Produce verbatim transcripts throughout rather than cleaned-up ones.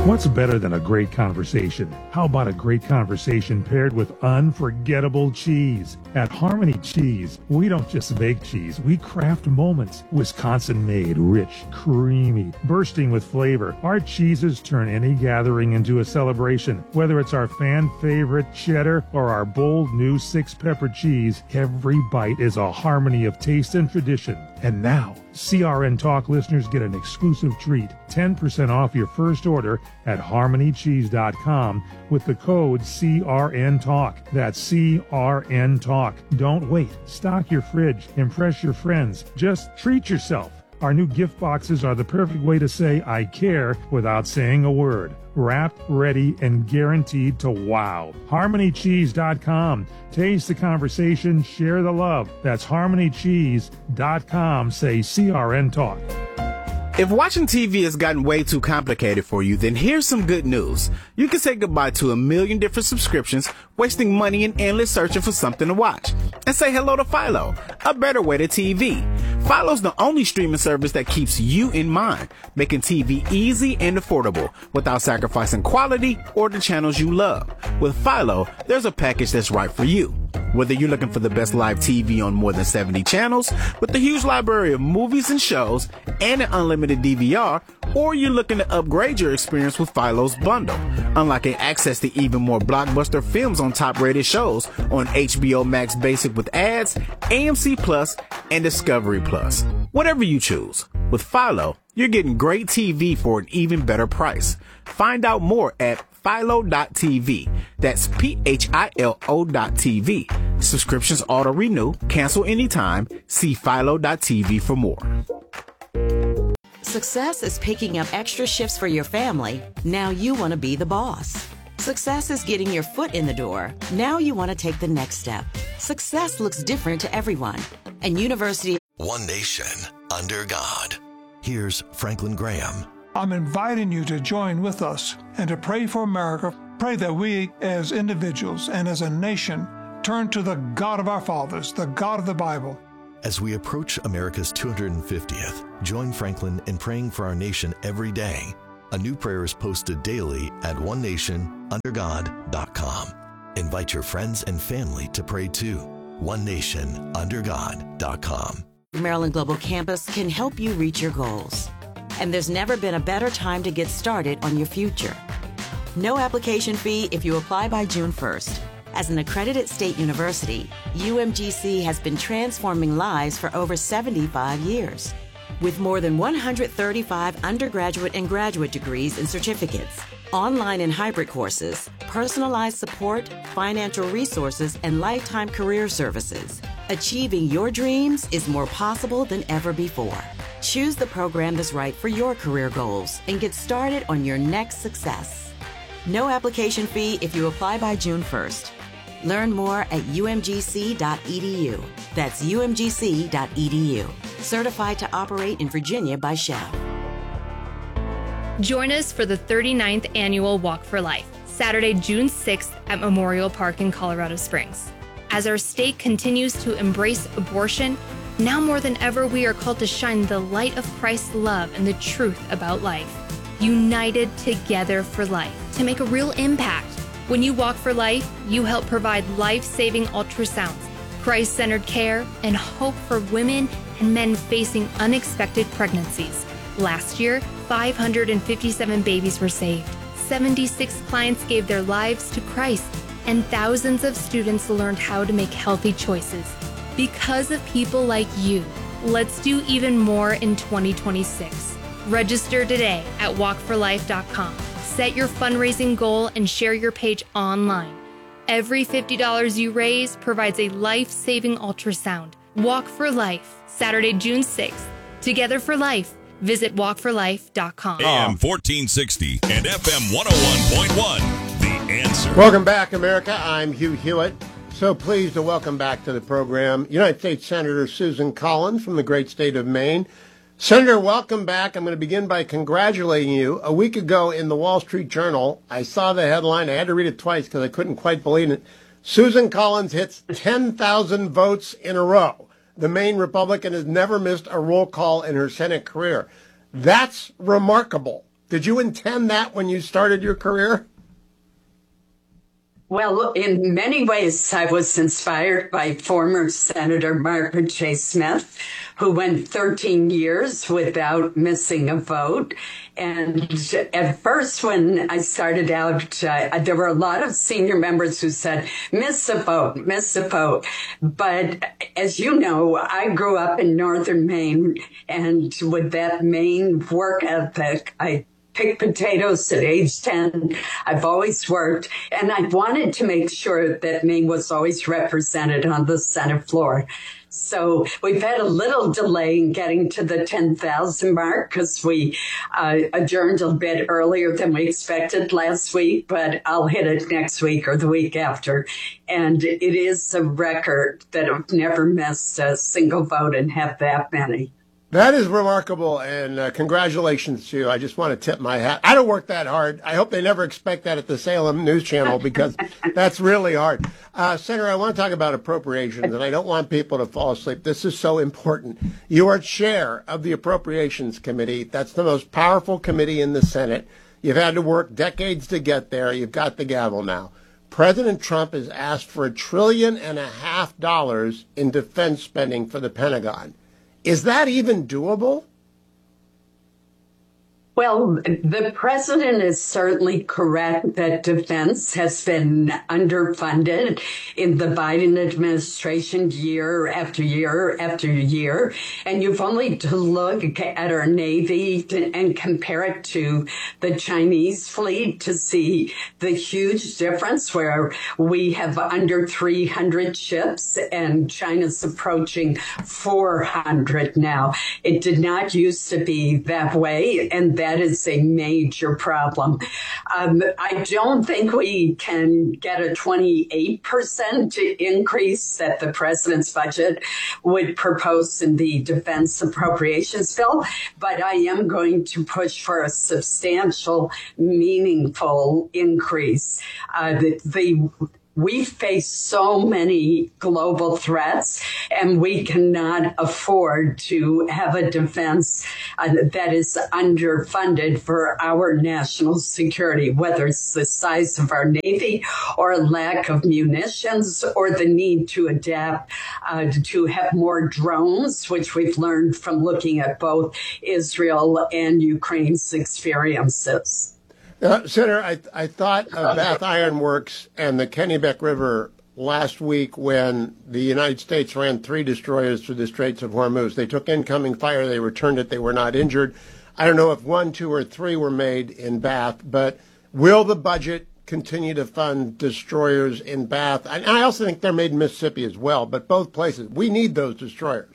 What's better than a great conversation? How about a great conversation paired with unforgettable cheese? At Harmony Cheese, we don't just make cheese, we craft moments. Wisconsin-made, rich, creamy, bursting with flavor. Our cheeses turn any gathering into a celebration. Whether it's our fan-favorite cheddar or our bold new six-pepper cheese, every bite is a harmony of taste and tradition. And now, C R N Talk listeners get an exclusive treat, ten percent off your first order at harmony cheese dot com with the code C R N Talk. That's C R N Talk. Don't wait. Stock your fridge. Impress your friends. Just treat yourself. Our new gift boxes are the perfect way to say I care without saying a word. Wrapped, ready, and guaranteed to wow. harmony cheese dot com. Taste the conversation, share the love. That's harmony cheese dot com. Say C R N Talk. If watching T V has gotten way too complicated for you, then here's some good news. You can say goodbye to a million different subscriptions, wasting money and endless searching for something to watch. And say hello to Philo, a better way to T V. Philo's the only streaming service that keeps you in mind, making T V easy and affordable without sacrificing quality or the channels you love. With Philo, there's a package that's right for you. Whether you're looking for the best live T V on more than seventy channels, with a huge library of movies and shows, and an unlimited D V R, or you're looking to upgrade your experience with Philo's bundle, unlocking access to even more blockbuster films on top-rated shows on H B O Max Basic with ads, A M C Plus, and Discovery Plus. Whatever you choose. With Philo, you're getting great T V for an even better price. Find out more at philo dot t v. That's P H I L O dot T V. Subscriptions auto-renew, cancel anytime. See philo dot t v for more. Success is picking up extra shifts for your family. Now you want to be the boss. Success is getting your foot in the door. Now you want to take the next step. Success looks different to everyone. And University... One nation under God. Here's Franklin Graham. I'm inviting you to join with us and to pray for America. Pray that we as individuals and as a nation turn to the God of our fathers, the God of the Bible. As we approach America's two hundred fiftieth, join Franklin in praying for our nation every day. A new prayer is posted daily at one nation under god dot com. Invite your friends and family to pray too. one nation under god dot com. Maryland Global Campus can help you reach your goals. And there's never been a better time to get started on your future. No application fee if you apply by June first. As an accredited state university, U M G C has been transforming lives for over seventy-five years. With more than one hundred thirty-five undergraduate and graduate degrees and certificates, online and hybrid courses, personalized support, financial resources, and lifetime career services, achieving your dreams is more possible than ever before. Choose the program that's right for your career goals and get started on your next success. No application fee if you apply by June first. Learn more at U M G C dot E D U. That's U M G C dot E D U. Certified to operate in Virginia by Shell. Join us for the thirty-ninth Annual Walk for Life, Saturday, June sixth at Memorial Park in Colorado Springs. As our state continues to embrace abortion, now more than ever we are called to shine the light of Christ's love and the truth about life. United together for life to make a real impact. When you walk for life, you help provide life-saving ultrasounds, Christ-centered care, and hope for women and men facing unexpected pregnancies. Last year, five hundred fifty-seven babies were saved. seventy-six clients gave their lives to Christ, and thousands of students learned how to make healthy choices. Because of people like you, let's do even more in twenty twenty-six. Register today at walk for life dot com. Set your fundraising goal and share your page online. Every fifty dollars you raise provides a life-saving ultrasound. Walk for Life, Saturday, June sixth. Together for life. Visit walk for life dot com. A M fourteen sixty and F M one oh one point one. The Answer. Welcome back, America. I'm Hugh Hewitt. So pleased to welcome back to the program United States Senator Susan Collins from the great state of Maine. Senator, welcome back. I'm going to begin by congratulating you. A week ago in the Wall Street Journal, I saw the headline. I had to read it twice because I couldn't quite believe it. Susan Collins hits ten thousand votes in a row. The Maine Republican has never missed a roll call in her Senate career. That's remarkable. Did you intend that when you started your career? Well, in many ways, I was inspired by former Senator Margaret J. Smith, who went thirteen years without missing a vote. And at first, when I started out, uh, there were a lot of senior members who said, miss a vote, miss a vote. But as you know, I grew up in northern Maine, and with that Maine work ethic, I picked potatoes at age ten. I've always worked, and I wanted to make sure that Maine was always represented on the Senate floor. So we've had a little delay in getting to the ten thousand mark because we uh, adjourned a bit earlier than we expected last week, but I'll hit it next week or the week after. And it is a record that I've never missed a single vote and have that many. That is remarkable, and uh, congratulations to you. I just want to tip my hat. I don't work that hard. I hope they never expect that at the Salem News Channel, because that's really hard. Uh, Senator, I want to talk about appropriations, and I don't want people to fall asleep. This is so important. You are chair of the Appropriations Committee. That's the most powerful committee in the Senate. You've had to work decades to get there. You've got the gavel now. President Trump has asked for a trillion and a half dollars in defense spending for the Pentagon. Is that even doable? Well, the president is certainly correct that defense has been underfunded in the Biden administration year after year after year. And you've only to look at our Navy to, and compare it to the Chinese fleet to see the huge difference, where we have under three hundred ships and China's approaching four hundred now. It did not used to be that way, and that That is a major problem. Um, I don't think we can get a twenty-eight percent increase that the president's budget would propose in the defense appropriations bill, but I am going to push for a substantial, meaningful increase. Uh, the, the We face so many global threats, and we cannot afford to have a defense uh, that is underfunded for our national security, whether it's the size of our Navy or a lack of munitions or the need to adapt uh, to have more drones, which we've learned from looking at both Israel and Ukraine's experiences. Uh, Senator, I, I thought of Bath Iron Works and the Kennebec River last week when the United States ran three destroyers through the Straits of Hormuz. They took incoming fire, they returned it, they were not injured. I don't know if one, two, or three were made in Bath, but will the budget continue to fund destroyers in Bath? And I also think they're made in Mississippi as well, but both places. We need those destroyers.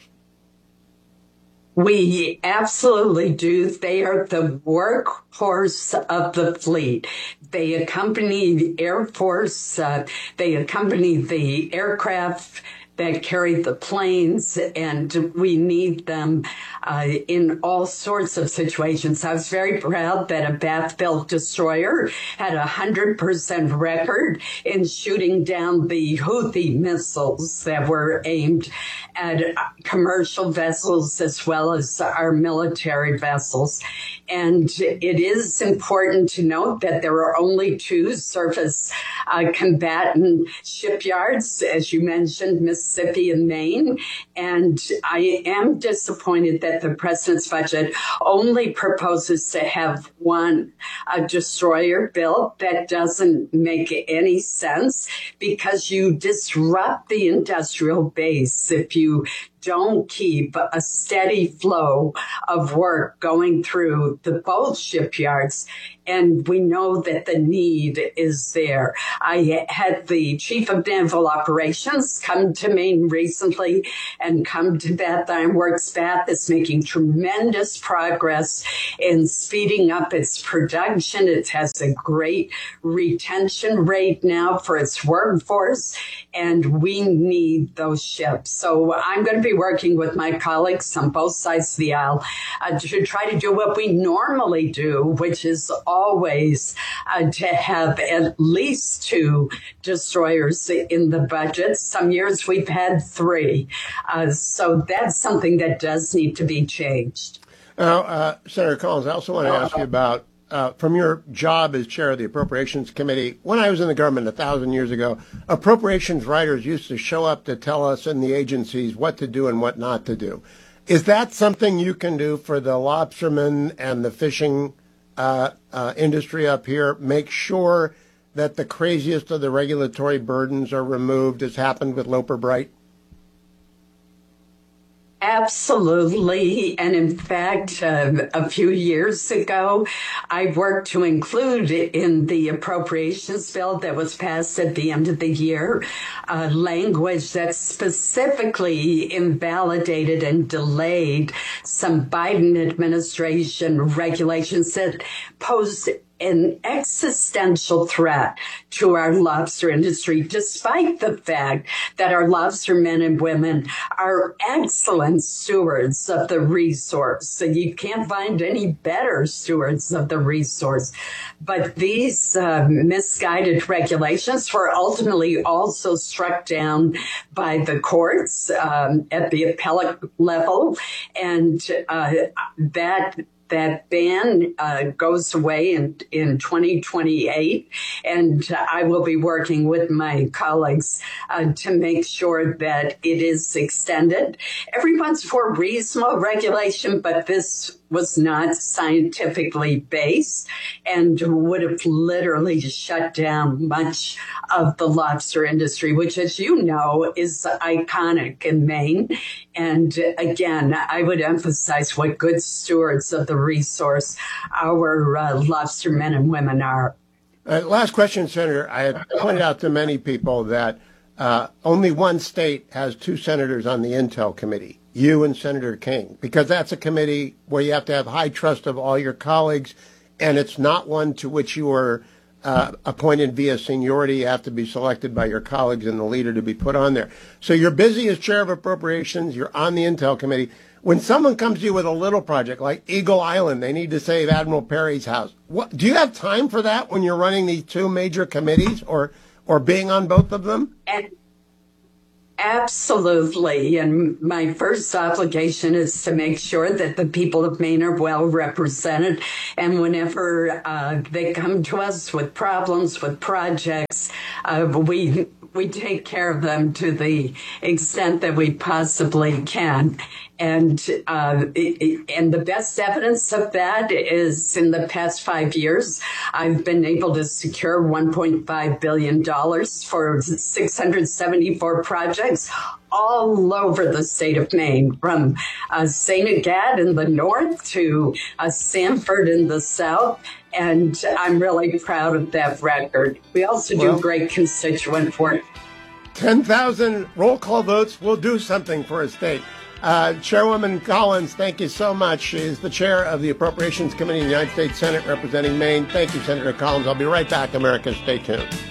We absolutely do. They are the workhorse of the fleet. They accompany the Air Force. Uh, they accompany the aircraft that carry the planes, and we need them uh, in all sorts of situations. I was very proud that a Bath-built destroyer had a one hundred percent record in shooting down the Houthi missiles that were aimed at commercial vessels as well as our military vessels. And it is important to note that there are only two surface uh, combatant shipyards, as you mentioned, Mississippi and Maine. And I am disappointed that the president's budget only proposes to have one uh, destroyer built. That doesn't make any sense, because you disrupt the industrial base if you don't keep a steady flow of work going through the both shipyards. And we know that the need is there. I had the chief of naval operations come to Maine recently and come to Bath Iron Works. Bath is making tremendous progress in speeding up its production. It has a great retention rate now for its workforce, and we need those ships. So I'm going to be working with my colleagues on both sides of the aisle uh, to try to do what we normally do, which is always uh, to have at least two destroyers in the budget. Some years we've had three. Uh, so that's something that does need to be changed. Now, uh, Senator Collins, I also want to ask you about uh, from your job as chair of the Appropriations Committee, when I was in the government a thousand years ago, appropriations writers used to show up to tell us in the agencies what to do and what not to do. Is that something you can do for the lobstermen and the fishing uh, uh, industry up here? Make sure that the craziest of the regulatory burdens are removed, as happened with Loper Bright? Absolutely. And in fact, uh, a few years ago, I worked to include in the appropriations bill that was passed at the end of the year, uh, language that specifically invalidated and delayed some Biden administration regulations that posed an existential threat to our lobster industry, despite the fact that our lobster men and women are excellent stewards of the resource. So you can't find any better stewards of the resource. But these uh, misguided regulations were ultimately also struck down by the courts um, at the appellate level. And uh, that That ban uh, goes away in, in twenty twenty-eight, and I will be working with my colleagues uh, to make sure that it is extended. Everyone's for reasonable regulation, but this was not scientifically based and would have literally shut down much of the lobster industry, which, as you know, is iconic in Maine. And again, I would emphasize what good stewards of the resource our uh, lobster men and women are. Uh, last question, Senator. I had pointed out to many people that uh, only one state has two senators on the Intel Committee, you and Senator King, because that's a committee where you have to have high trust of all your colleagues, and it's not one to which you are uh, appointed via seniority. You have to be selected by your colleagues and the leader to be put on there. So you're busy as chair of appropriations. You're on the Intel Committee. When someone comes to you with a little project like Eagle Island, they need to save Admiral Perry's house. What, do you have time for that when you're running these two major committees or, or being on both of them? And absolutely. And my first obligation is to make sure that the people of Maine are well represented. And whenever uh, they come to us with problems, with projects, uh, we we take care of them to the extent that we possibly can. And uh, and the best evidence of that is in the past five years, I've been able to secure one point five billion dollars for six hundred seventy-four projects all over the state of Maine, from uh, Saint Agat in the north to uh, Sanford in the south. And I'm really proud of that record. We also do well, great constituent work. ten thousand roll call votes will do something for a state. Uh, Chairwoman Collins, thank you so much. She is the chair of the Appropriations Committee in the United States Senate representing Maine. Thank you, Senator Collins. I'll be right back, America. Stay tuned.